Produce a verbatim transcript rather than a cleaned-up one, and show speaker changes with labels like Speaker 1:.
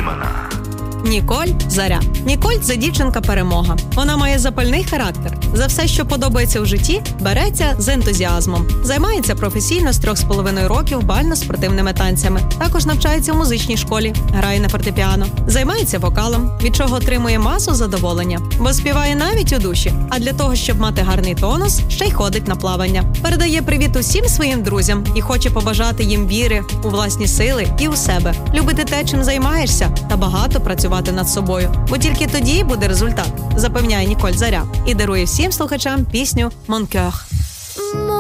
Speaker 1: Німана.
Speaker 2: Ніколь Заря. Ніколь – це дівчинка-перемога. Вона має запальний характер. За все, що подобається в житті, береться з ентузіазмом. Займається професійно з трьох з половиною років бально-спортивними танцями. Також навчається в музичній школі, грає на фортепіано. Займається вокалом, від чого отримує масу задоволення. Бо співає навіть у душі. А для того, щоб мати гарний тонус, ще й ходить на плавання. Передає привіт усім своїм друзям і хоче побажати їм віри у власні сили і у себе. Любити те, чим займаєшся, та багато працювати над собою. Бо тільки тоді буде результат, запевняє Ніколь Заря. І дарує всім слухачам пісню «Mon cœur».